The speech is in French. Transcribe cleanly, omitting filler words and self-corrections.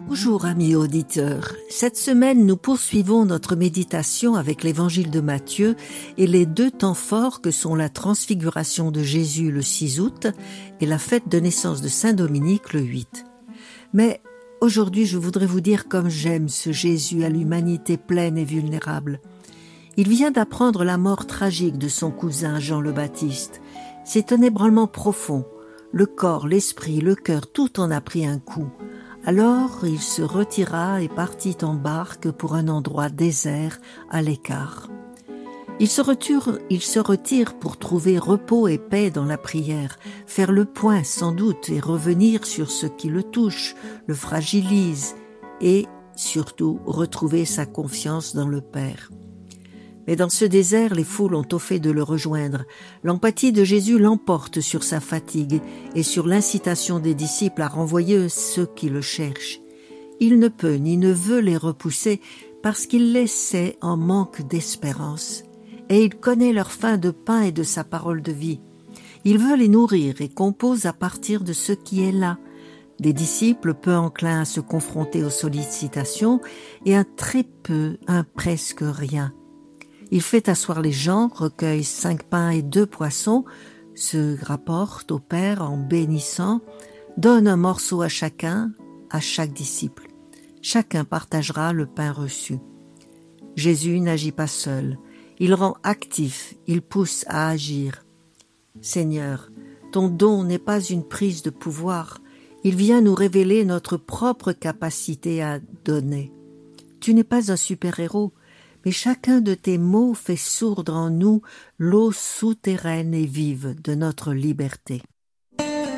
Bonjour amis auditeurs, cette semaine nous poursuivons notre méditation avec l'évangile de Matthieu et les deux temps forts que sont la transfiguration de Jésus le 6 août et la fête de naissance de Saint Dominique le 8. Mais aujourd'hui je voudrais vous dire comme j'aime ce Jésus à l'humanité pleine et vulnérable. Il vient d'apprendre la mort tragique de son cousin Jean le Baptiste. C'est un ébranlement profond. Le corps, l'esprit, le cœur, tout en a pris un coup. Alors il se retira et partit en barque pour un endroit désert à l'écart. Il se retire pour trouver repos et paix dans la prière, faire le point sans doute et revenir sur ce qui le touche, le fragilise et surtout retrouver sa confiance dans le Père. Mais dans ce désert, les foules ont au fait de le rejoindre. L'empathie de Jésus l'emporte sur sa fatigue et sur l'incitation des disciples à renvoyer ceux qui le cherchent. Il ne peut ni ne veut les repousser parce qu'il les sait en manque d'espérance. Et il connaît leur faim de pain et de sa parole de vie. Il veut les nourrir et compose à partir de ce qui est là. Des disciples peu enclins à se confronter aux sollicitations et un presque rien. Il fait asseoir les gens, recueille 5 pains et 2 poissons, se rapporte au Père en bénissant, donne un morceau à chacun, à chaque disciple. Chacun partagera le pain reçu. Jésus n'agit pas seul, il rend actif, il pousse à agir. Seigneur, ton don n'est pas une prise de pouvoir, il vient nous révéler notre propre capacité à donner. Tu n'es pas un super-héros, mais chacun de tes mots fait sourdre en nous l'eau souterraine et vive de notre liberté.